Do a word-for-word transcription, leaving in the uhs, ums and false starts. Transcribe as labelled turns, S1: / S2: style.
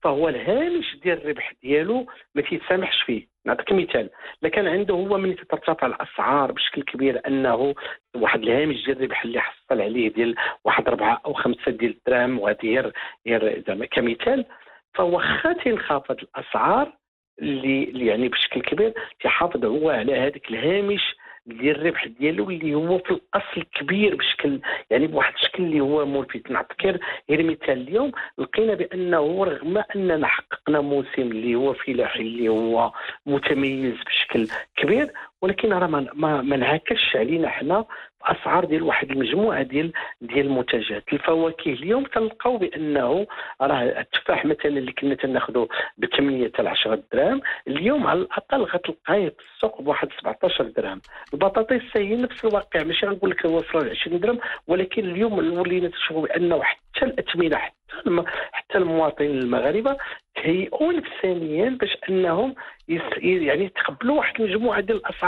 S1: فهو الهامش ديال الربح ديالو ما تيسامحش فيه. نعطيك مثال، الا كان عنده هو من تترتفع الاسعار بشكل كبير انه واحد الهامش ديال الربح اللي حصل عليه ديال واحد أربعة أو خمسة ديال الدراهم، وهذه هي هي زعما كمثال، فواخا تنخفض الاسعار اللي اللي يعني بشكل كبير تيحافظ هو على هذاك الهامش ديال الربح ديالو اللي هو في الاصل كبير بشكل يعني بواحد الشكل اللي هو ملفت. نعطيك غير مثال، اليوم لقينا بانه رغم اننا حققنا موسم اللي هو فلاحي اللي هو متميز بشكل كبير، ولكن راه ما ما ما انعكسش علينا حنا في اسعار ديال واحد المجموعه ديال ديال المنتجات الفواكه. اليوم تلقاو بانه راه التفاح مثلا اللي كنا تناخذه ب ثمانية حتى عشرة دراهم، اليوم على الاقل غتلقاه في السوق بواحد سبعة عشر درهم. البطاطس هي نفس الواقع، ماشي غنقول لك وصل ل عشرين درهم، ولكن اليوم ولينا تشوفوا بانه حتى الاثمنه حتى الم... حتى المواطنين المغاربه تهيئوا نفسانيا باش انهم يس... يعني يتقبلوا واحد المجموعه ديال الاسعار